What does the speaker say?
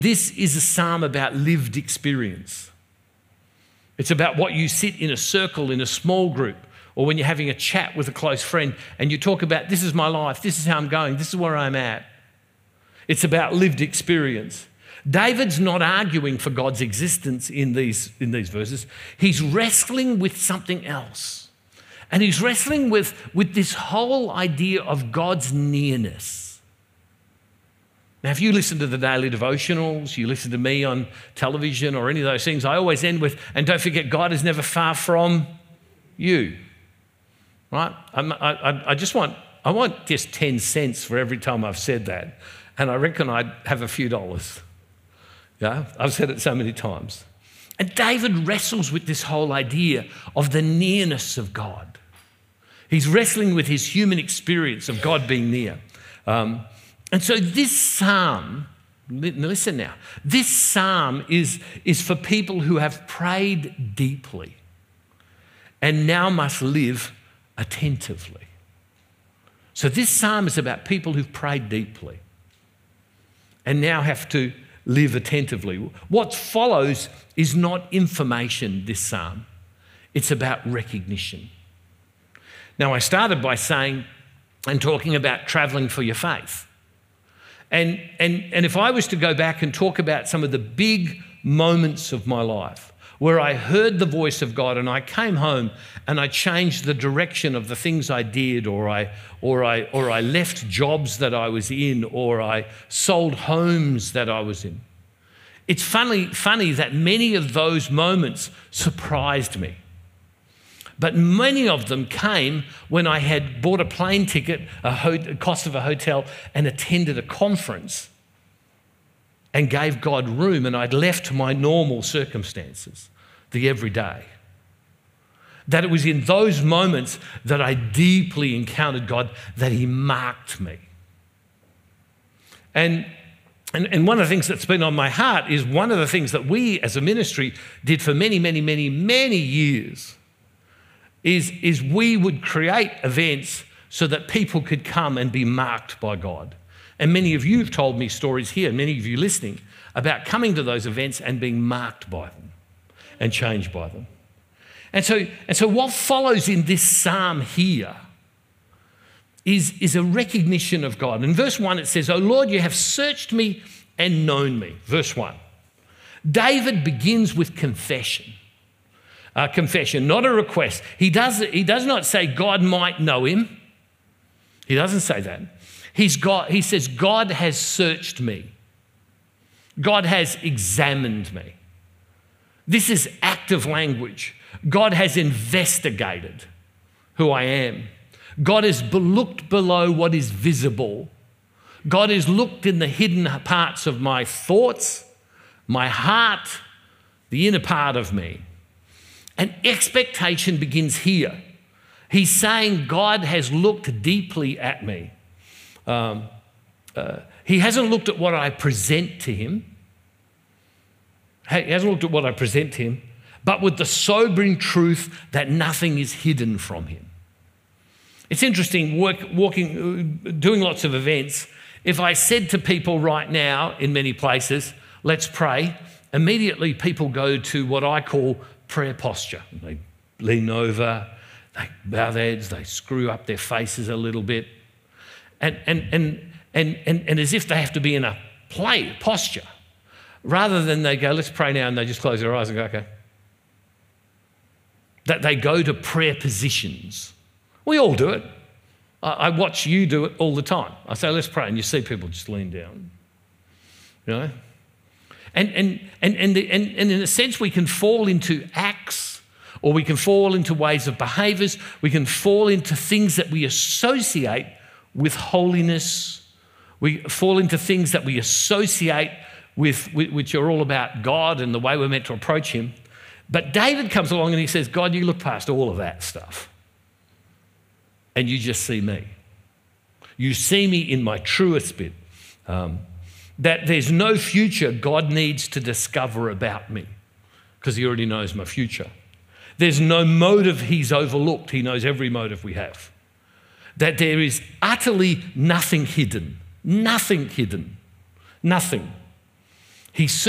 This is a psalm about lived experience. It's about what you sit in a circle in a small group, or when you're having a chat with a close friend and you talk about, this is my life, this is how I'm going, this is where I'm at. It's about lived experience. David's not arguing for God's existence in these verses. He's wrestling with something else. And he's wrestling with this whole idea of God's nearness. Now, if you listen to the daily devotionals, you listen to me on television or any of those things, I always end with, and don't forget, God is never far from you, right? I want just 10 cents for every time I've said that, and I reckon I'd have a few dollars. Yeah, I've said it so many times. And David wrestles with this whole idea of the nearness of God. He's wrestling with his human experience of God being near. And so this psalm, listen now, this psalm is for people who have prayed deeply and now must live attentively. So this psalm is about people who've prayed deeply and now have to live attentively. What follows is not information, this psalm. It's about recognition. Now, I started by saying and talking about travelling for your faith. And if I was to go back and talk about some of the big moments of my life where I heard the voice of God and I came home and I changed the direction of the things I did, or I left jobs that I was in, or I sold homes that I was in. It's funny that many of those moments surprised me. But many of them came when I had bought a plane ticket, a cost of a hotel, and attended a conference and gave God room, and I'd left my normal circumstances, the everyday. That it was in those moments that I deeply encountered God, that he marked me. And one of the things that's been on my heart is one of the things that we as a ministry did for many, many, many, many years is we would create events so that people could come and be marked by God. And many of you have told me stories here, many of you listening, about coming to those events and being marked by them and changed by them. And so what follows in this psalm here is a recognition of God. In verse 1 it says, "O Lord, you have searched me and known me." Verse 1. David begins with confession. Confession, not a request. He does not say God might know him. He doesn't say that. He says, God has searched me. God has examined me. This is active language. God has investigated who I am. God has looked below what is visible. God has looked in the hidden parts of my thoughts, my heart, the inner part of me. And expectation begins here. He's saying God has looked deeply at me. He hasn't looked at what I present to him. He hasn't looked at what I present to him, but with the sobering truth that nothing is hidden from him. It's interesting, doing lots of events. If I said to people right now in many places, let's pray, immediately people go to what I call prayer posture. They lean over, they bow their heads, they screw up their faces a little bit, and as if they have to be in a posture, rather than they go, let's pray now, and they just close their eyes and go, okay. That they go to prayer positions. We all do it. I watch you do it all the time. I say, let's pray, and you see people just lean down. You know? And in a sense, we can fall into acts, or we can fall into ways of behaviours. We can fall into things that we associate with holiness. We fall into things that we associate with which are all about God and the way we're meant to approach him. But David comes along and he says, God, you look past all of that stuff and you just see me. You see me in my truest bit. That there's no future God needs to discover about me because he already knows my future. There's no motive he's overlooked. He knows every motive we have. That there is utterly nothing hidden. Nothing hidden. Nothing. He